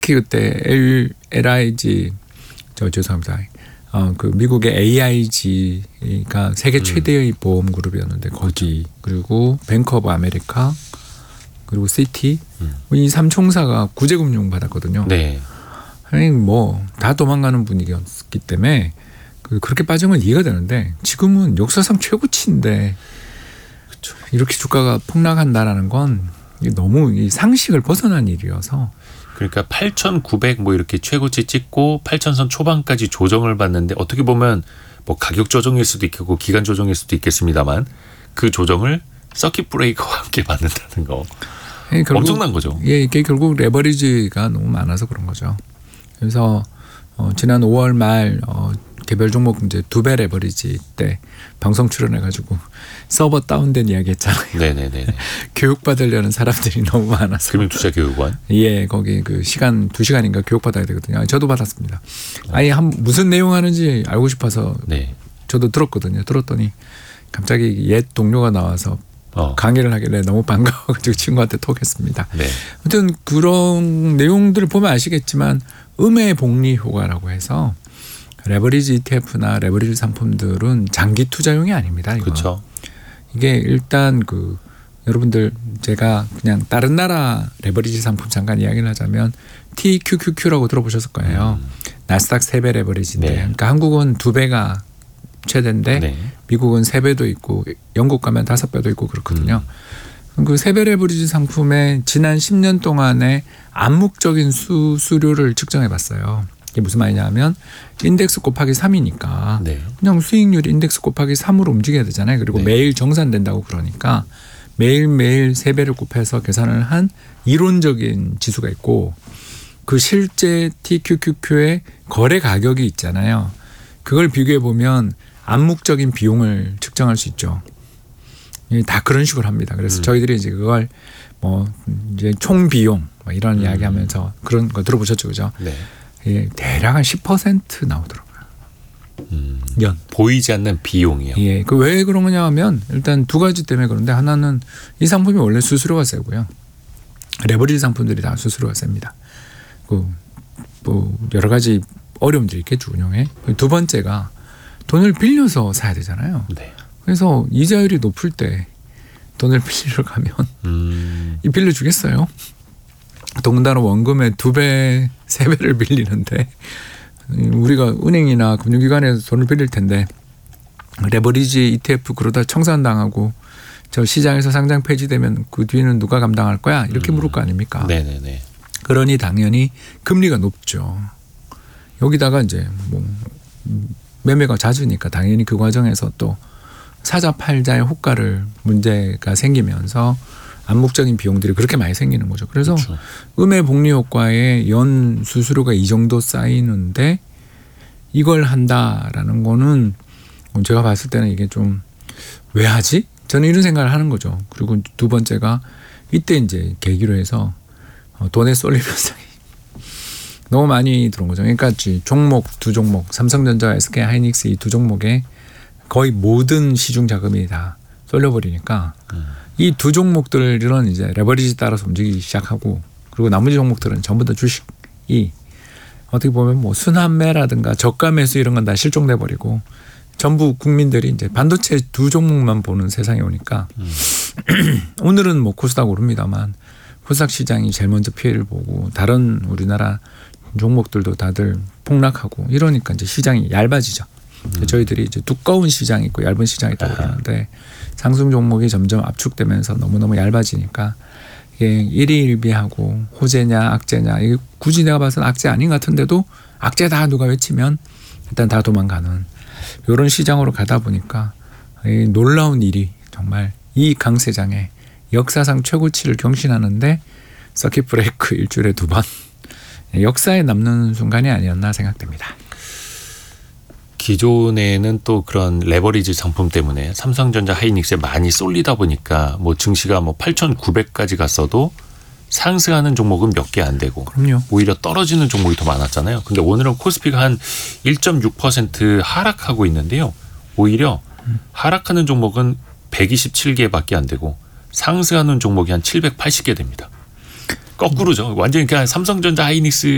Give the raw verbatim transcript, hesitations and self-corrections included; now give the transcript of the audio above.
특히 그때 L, 엘아이지 저 죄송합니다. 어, 그 미국의 에이아이지가 세계 최대의 음. 보험 그룹이었는데 거기 그리고 뱅크 오브 아메리카 그리고 시티 음. 이 삼총사가 구제금융 받았거든요. 네. 아니 뭐 다 도망가는 분위기였기 때문에 그렇게 빠진 건 이해가 되는데 지금은 역사상 최고치인데 그렇죠. 이렇게 주가가 폭락한다라는 건 너무 이 상식을 벗어난 일이어서. 그러니까 팔천구백 뭐 이렇게 최고치 찍고 팔천선 초반까지 조정을 받는데 어떻게 보면 뭐 가격 조정일 수도 있겠고 기간 조정일 수도 있겠습니다만 그 조정을 서킷 브레이커와 함께 받는다는 거 예, 결국, 엄청난 거죠. 예, 이게 결국 레버리지가 너무 많아서 그런 거죠. 그래서 어, 지난 오월 말 어, 개별 종목 이제 두 배 레버리지 때 방송 출연해가지고 서버 다운된 이야기 했잖아요. 네네네. 교육 받으려는 사람들이 너무 많아서. 금융투자교육원. 예, 거기 그 시간 두 시간인가 교육 받아야 되거든요. 저도 받았습니다. 아니 한 무슨 내용 하는지 알고 싶어서 네. 저도 들었거든요. 들었더니 갑자기 옛 동료가 나와서 어. 강의를 하길래 너무 반가워가지고 친구한테 톡했습니다. 네. 아무튼 그런 내용들을 보면 아시겠지만 음의 복리 효과라고 해서 레버리지 이티에프나 레버리지 상품들은 장기 투자용이 아닙니다. 이거. 그렇죠. 이게 일단 그 여러분들 제가 그냥 다른 나라 레버리지 상품 잠깐 이야기를 하자면 티큐큐큐라고 들어보셨을 거예요. 음. 나스닥 세 배 레버리지인데 네. 그러니까 한국은 두 배가 최대인데 네. 미국은 세 배도 있고 영국 가면 다섯 배도 있고 그렇거든요. 음. 그 세 배 레버리지 상품의 지난 십 년 동안의 암묵적인 수수료를 측정해 봤어요. 이게 무슨 말이냐면 인덱스 곱하기 삼이니까 네. 그냥 수익률 인덱스 곱하기 삼으로 움직여야 되잖아요. 그리고 네. 매일 정산된다고 그러니까 매일매일 세 배를 곱해서 계산을 한 이론적인 지수가 있고 그 실제 티큐큐큐의 거래 가격이 있잖아요. 그걸 비교해 보면 암묵적인 비용을 측정할 수 있죠. 다 그런 식으로 합니다. 그래서 음. 저희들이 이제 그걸 뭐 이제 총 비용 뭐 이런 음. 이야기하면서 그런 거 들어보셨죠, 그죠? 네. 예, 대략 한 십 퍼센트 나오더라고요. 음. 연 보이지 않는 비용이요. 예, 그 왜 그런 거냐 하면 일단 두 가지 때문에 그런데 하나는 이 상품이 원래 수수료가 세고요. 레버리지 상품들이 다 수수료가 셉니다. 그 뭐 여러 가지 어려움들이 있겠죠 운영에. 두 번째가 돈을 빌려서 사야 되잖아요. 네. 그래서 이자율이 높을 때 돈을 빌리러 가면 음. 이 빌려주겠어요? 더군다나 원금의 두 배, 세 배를 빌리는데 우리가 은행이나 금융기관에서 돈을 빌릴 텐데 레버리지 이티에프 그러다 청산당하고 저 시장에서 상장 폐지되면 그 뒤는 누가 감당할 거야? 이렇게 음. 물을 거 아닙니까? 네네네. 그러니 당연히 금리가 높죠. 여기다가 이제 뭐 매매가 잦으니까 당연히 그 과정에서 또 사자 팔자의 호가를 문제가 생기면서 암묵적인 비용들이 그렇게 많이 생기는 거죠. 그래서 그렇죠. 음의 복리 효과에 연 수수료가 이 정도 쌓이는데 이걸 한다라는 거는 제가 봤을 때는 이게 좀 왜 하지? 저는 이런 생각을 하는 거죠. 그리고 두 번째가 이때 이제 계기로 해서 돈에 쏠림 현상이 너무 많이 들어온 거죠. 그러니까 종목 두 종목 삼성전자, 에스케이 하이닉스 이 두 종목에 거의 모든 시중 자금이 다 쏠려버리니까 음. 이 두 종목들은 이제 레버리지 따라서 움직이기 시작하고 그리고 나머지 종목들은 전부 다 주식이 어떻게 보면 뭐 순환매라든가 저가 매수 이런 건 다 실종돼 버리고 전부 국민들이 이제 반도체 두 종목만 보는 세상에 오니까 음. 오늘은 뭐 코스닥 오릅니다만 코스닥 시장이 제일 먼저 피해를 보고 다른 우리나라 종목들도 다들 폭락하고 이러니까 이제 시장이 얇아지죠. 음. 저희들이 이제 두꺼운 시장이 있고 얇은 시장이 있다고 그러는데 상승 종목이 점점 압축되면서 너무너무 얇아지니까 이게 일희일비하고 호재냐 악재냐 이게 굳이 내가 봐서는 악재 아닌 것 같은데도 악재다 누가 외치면 일단 다 도망가는 이런 시장으로 가다 보니까 이 놀라운 일이 정말 이 강세장에 역사상 최고치를 경신하는데 서킷 브레이크 일주일에 두 번 역사에 남는 순간이 아니었나 생각됩니다. 기존에는 또 그런 레버리지 상품 때문에 삼성전자 하이닉스에 많이 쏠리다 보니까 뭐 증시가 뭐 팔천구백까지 갔어도 상승하는 종목은 몇 개 안 되고 그럼요. 오히려 떨어지는 종목이 더 많았잖아요. 근데 오늘은 코스피가 한 일 점 육 퍼센트 하락하고 있는데요. 오히려 음. 하락하는 종목은 백이십칠 개밖에 안 되고 상승하는 종목이 한 칠백팔십 개 됩니다. 거꾸로죠. 완전히 그냥 삼성전자 하이닉스